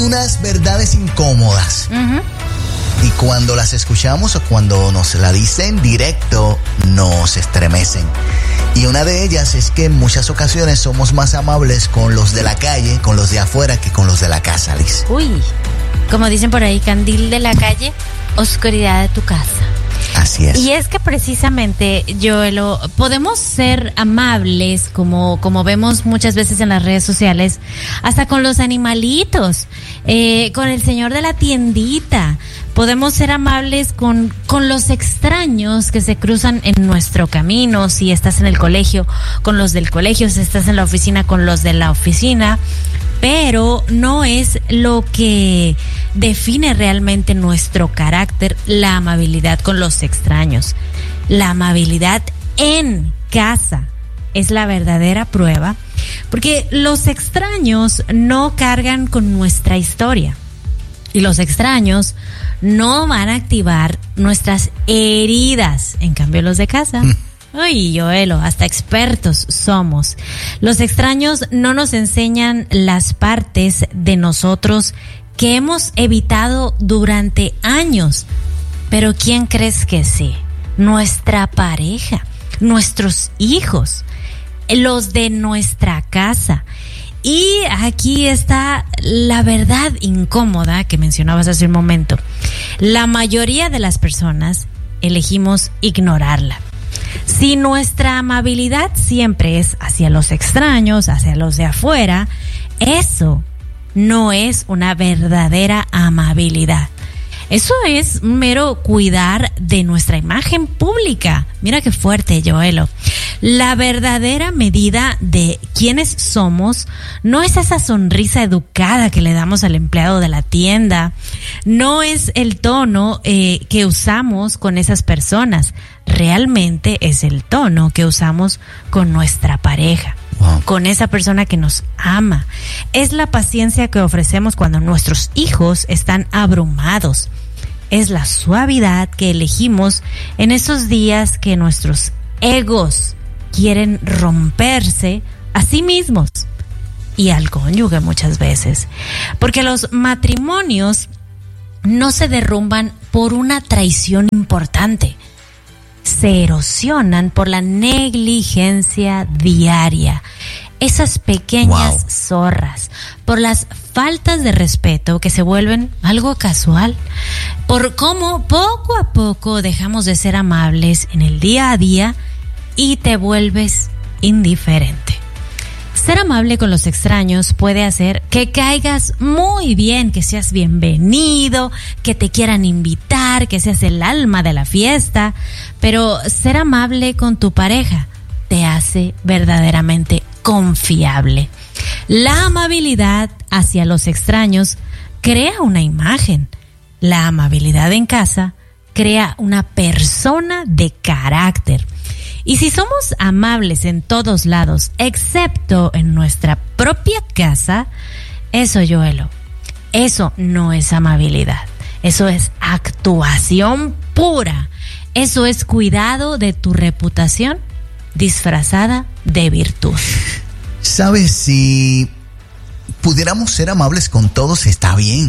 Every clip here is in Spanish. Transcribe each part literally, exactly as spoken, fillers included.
unas verdades incómodas. Uh-huh. Y cuando las escuchamos o cuando nos la dicen directo, nos estremecen. Y una de ellas es que en muchas ocasiones somos más amables con los de la calle, con los de afuera, que con los de la casa, Liz. Uy, como dicen por ahí, candil de la calle, oscuridad de tu casa. Así es. Y es que precisamente, Joelo, podemos ser amables, como, como vemos muchas veces en las redes sociales, hasta con los animalitos, eh, con el señor de la tiendita. Podemos ser amables con, con los extraños que se cruzan en nuestro camino. Si estás en el colegio, con los del colegio. Si estás en la oficina, con los de la oficina. Pero no es lo que define realmente nuestro carácter, la amabilidad con los extraños. La amabilidad en casa es la verdadera prueba, porque los extraños no cargan con nuestra historia y los extraños no van a activar nuestras heridas. En cambio, los de casa... Uy, Joelo, hasta expertos somos. Los extraños no nos enseñan las partes de nosotros que hemos evitado durante años. Pero ¿quién crees que sí? Nuestra pareja, nuestros hijos, los de nuestra casa. Y aquí está la verdad incómoda que mencionabas hace un momento. La mayoría de las personas elegimos ignorarla. Si nuestra amabilidad siempre es hacia los extraños, hacia los de afuera, eso no es una verdadera amabilidad. Eso es mero cuidar de nuestra imagen pública. Mira qué fuerte, Joelo. La verdadera medida de quiénes somos no es esa sonrisa educada que le damos al empleado de la tienda, no es el tono eh, que usamos con esas personas. Realmente es el tono que usamos con nuestra pareja. Wow. Con esa persona que nos ama. Es la paciencia que ofrecemos cuando nuestros hijos están abrumados. Es la suavidad que elegimos en esos días que nuestros egos quieren romperse a sí mismos y al cónyuge muchas veces. Porque los matrimonios no se derrumban por una traición importante. Se erosionan por la negligencia diaria. Esas pequeñas wow. zorras, por las faltas de respeto que se vuelven algo casual, por cómo poco a poco dejamos de ser amables en el día a día y te vuelves indiferente. Ser amable con los extraños puede hacer que caigas muy bien, que seas bienvenido, que te quieran invitar, que seas el alma de la fiesta, pero ser amable con tu pareja te hace verdaderamente confiable. La amabilidad hacia los extraños crea una imagen. La amabilidad en casa crea una persona de carácter. Y si somos amables en todos lados, excepto en nuestra propia casa, eso, Joelo, eso no es amabilidad. Eso es actuación pura. Eso es cuidado de tu reputación disfrazada de virtud. ¿Sabes? Si pudiéramos ser amables con todos, está bien.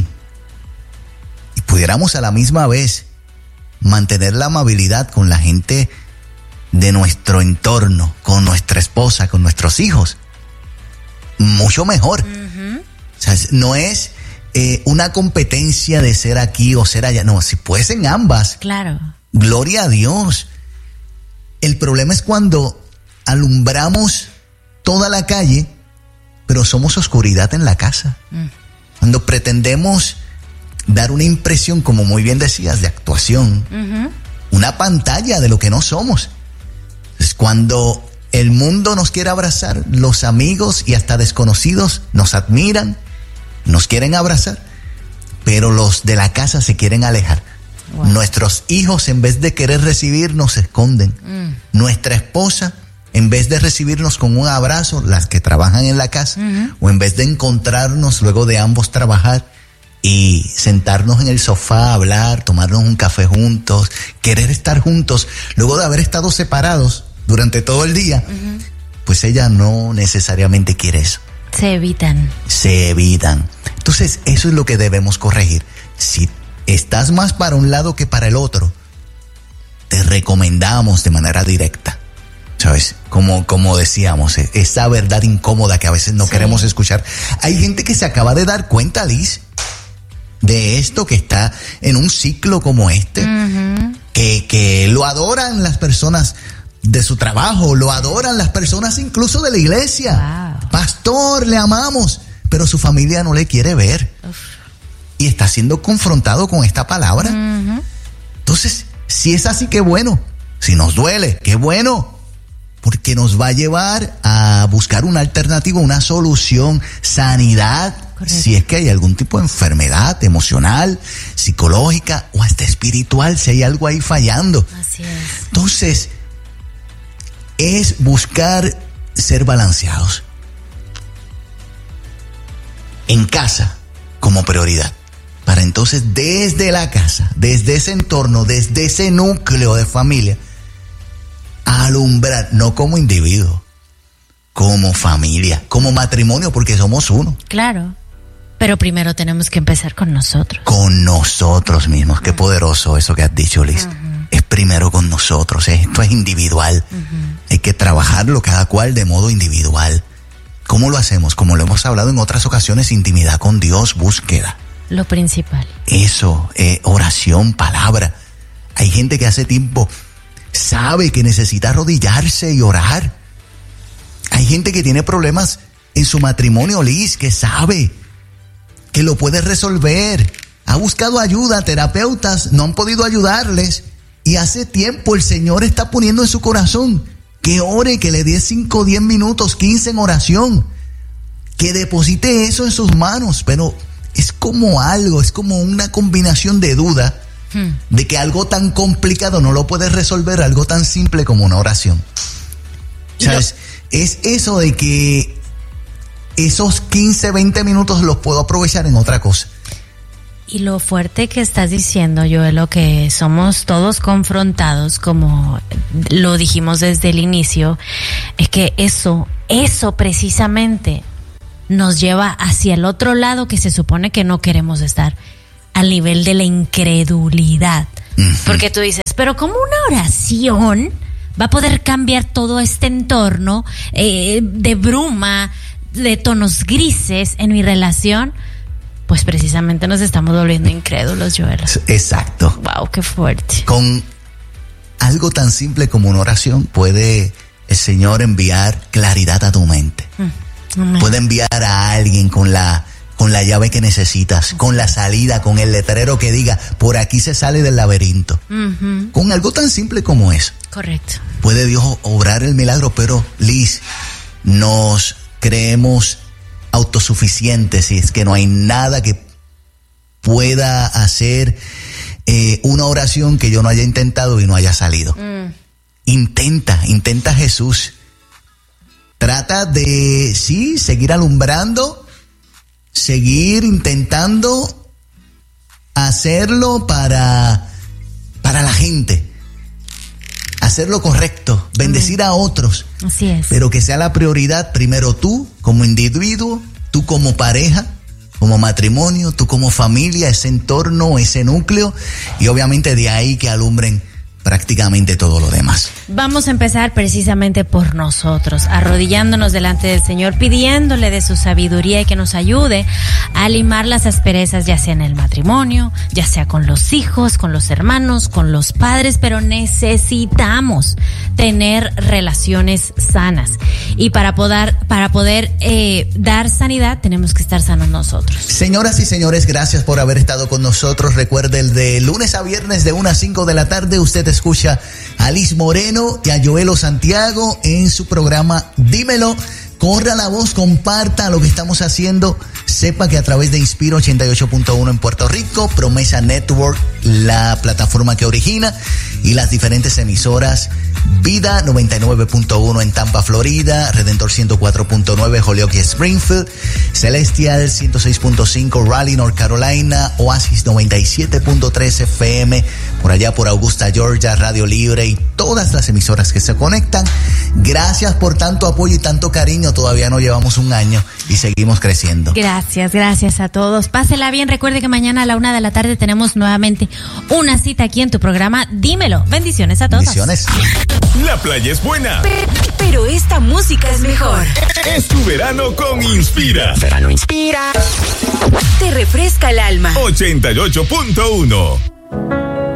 Y pudiéramos a la misma vez mantener la amabilidad con la gente de nuestro entorno, con nuestra esposa, con nuestros hijos, mucho mejor. Uh-huh. O sea, no es eh, una competencia de ser aquí o ser allá. No, si puedes en ambas. Claro. Gloria a Dios. El problema es cuando alumbramos toda la calle, pero somos oscuridad en la casa. Uh-huh. Cuando pretendemos dar una impresión, como muy bien decías, de actuación, uh-huh. una pantalla de lo que no somos. Es cuando el mundo nos quiere abrazar, los amigos y hasta desconocidos nos admiran, nos quieren abrazar, pero los de la casa se quieren alejar. Wow. Nuestros hijos, en vez de querer recibirnos, se esconden. Mm. Nuestra esposa, en vez de recibirnos con un abrazo, las que trabajan en la casa, uh-huh. o en vez de encontrarnos luego de ambos trabajar y sentarnos en el sofá a hablar, tomarnos un café juntos, querer estar juntos, luego de haber estado separados durante todo el día, uh-huh. pues ella no necesariamente quiere eso. Se evitan. Se evitan. Entonces, eso es lo que debemos corregir. Si estás más para un lado que para el otro, te recomendamos de manera directa, ¿sabes? Como, como decíamos, esa verdad incómoda que a veces no sí. queremos escuchar. Hay gente que se acaba de dar cuenta, Liz, de esto, que está en un ciclo como este, uh-huh. que, que lo adoran las personas de su trabajo, lo adoran las personas incluso de la iglesia. Wow. Pastor, le amamos, pero su familia no le quiere ver. Uf. Y está siendo confrontado con esta palabra. Uh-huh. Entonces, si es así, qué bueno. Si nos duele, qué bueno. Porque nos va a llevar a buscar una alternativa, una solución, sanidad. Correcto. Si es que hay algún tipo de enfermedad emocional, psicológica o hasta espiritual, si hay algo ahí fallando. Así es. Entonces, es buscar ser balanceados. En casa, como prioridad. Para entonces, desde la casa, desde ese entorno, desde ese núcleo de familia, alumbrar, no como individuo, como familia, como matrimonio, porque somos uno. Claro, pero primero tenemos que empezar con nosotros. Con nosotros mismos. Uh-huh. Qué poderoso eso que has dicho, Liz. Uh-huh. Es primero con nosotros, esto es individual. Uh-huh. Hay que trabajarlo cada cual de modo individual. ¿Cómo lo hacemos? Como lo hemos hablado en otras ocasiones, intimidad con Dios, búsqueda. Lo principal. Eso, eh, oración, palabra. Hay gente que hace tiempo sabe que necesita arrodillarse y orar. Hay gente que tiene problemas en su matrimonio, Liz, que sabe que lo puede resolver. Ha buscado ayuda, terapeutas no han podido ayudarles. Y hace tiempo el Señor está poniendo en su corazón que ore, que le dé cinco, diez minutos, quince en oración. Que deposite eso en sus manos, pero es como algo, es como una combinación de duda hmm. de que algo tan complicado no lo puedes resolver, algo tan simple como una oración. ¿Sabes? No. Es eso de que esos quince, veinte minutos los puedo aprovechar en otra cosa. Y lo fuerte que estás diciendo, Joelo, que somos todos confrontados, como lo dijimos desde el inicio, es que eso, eso precisamente nos lleva hacia el otro lado que se supone que no queremos estar, al nivel de la incredulidad. Uh-huh. Porque tú dices, pero ¿cómo una oración va a poder cambiar todo este entorno eh, de bruma, de tonos grises en mi relación? Pues precisamente nos estamos volviendo incrédulos, Joel. Exacto. Wow, qué fuerte. Con algo tan simple como una oración puede el Señor enviar claridad a tu mente. Mm. Puede enviar a alguien con la con la llave que necesitas, con la salida, con el letrero que diga, por aquí se sale del laberinto. Uh-huh. Con algo tan simple como eso. Correcto. Puede Dios obrar el milagro, pero Liz, nos creemos autosuficientes y es que no hay nada que pueda hacer eh, una oración que yo no haya intentado y no haya salido. Mm. Intenta, intenta Jesús. Trata de, sí, seguir alumbrando, seguir intentando hacerlo para, para la gente. Hacer lo correcto, bendecir a otros. Así es. Pero que sea la prioridad primero tú como individuo, tú como pareja, como matrimonio, tú como familia, ese entorno, ese núcleo, y obviamente de ahí que alumbren prácticamente todo lo demás. Vamos a empezar precisamente por nosotros, arrodillándonos delante del Señor, pidiéndole de su sabiduría y que nos ayude a limar las asperezas, ya sea en el matrimonio, ya sea con los hijos, con los hermanos, con los padres, pero necesitamos tener relaciones sanas. Y para poder, para poder eh, dar sanidad, tenemos que estar sanos nosotros. Señoras y señores, gracias por haber estado con nosotros. Recuerde, el de lunes a viernes de una a cinco de la tarde, usted escucha a Liz Moreno y a Joelo Santiago en su programa Dímelo. Corra la voz, comparta lo que estamos haciendo. Sepa que a través de Inspiro ochenta y ocho punto uno en Puerto Rico, Promesa Network, la plataforma que origina, y las diferentes emisoras, Vida noventa y nueve punto uno en Tampa, Florida, Redentor ciento cuatro punto nueve, Holyoke, Springfield, Celestial ciento seis punto cinco, Raleigh, North Carolina, Oasis noventa y siete punto tres F M, por allá por Augusta, Georgia, Radio Libre y todas las emisoras que se conectan. Gracias por tanto apoyo y tanto cariño. Todavía no llevamos un año y seguimos creciendo. Gracias, gracias a todos. Pásela bien. Recuerde que mañana a la una de la tarde tenemos nuevamente una cita aquí en tu programa. Dímelo. Bendiciones a todos. Bendiciones. La playa es buena, Pero, pero esta música es mejor. Es tu verano con Inspira. Verano inspira. Te refresca el alma. ochenta y ocho punto uno.